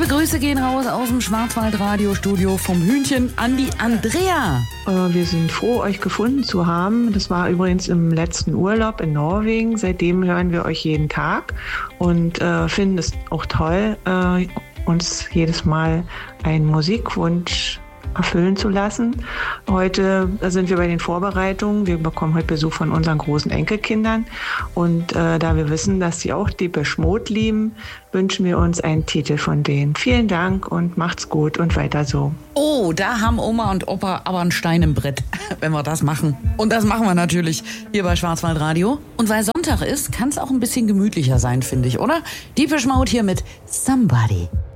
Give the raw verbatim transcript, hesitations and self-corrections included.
Liebe Grüße gehen raus aus dem Schwarzwald-Radio-Studio vom Hühnchen an die Andrea. Äh, wir sind froh, euch gefunden zu haben. Das war übrigens im letzten Urlaub in Norwegen. Seitdem hören wir euch jeden Tag und äh, finden es auch toll, äh, uns jedes Mal einen Musikwunsch erfüllen zu lassen. Heute sind wir bei den Vorbereitungen. Wir bekommen heute Besuch von unseren großen Enkelkindern. Und äh, da wir wissen, dass sie auch Depeche Mode lieben, wünschen wir uns einen Titel von denen. Vielen Dank und macht's gut und weiter so. Oh, da haben Oma und Opa aber einen Stein im Brett, wenn wir das machen. Und das machen wir natürlich hier bei Schwarzwaldradio. Und weil Sonntag ist, kann es auch ein bisschen gemütlicher sein, finde ich, oder? Depeche Mode hier mit Somebody.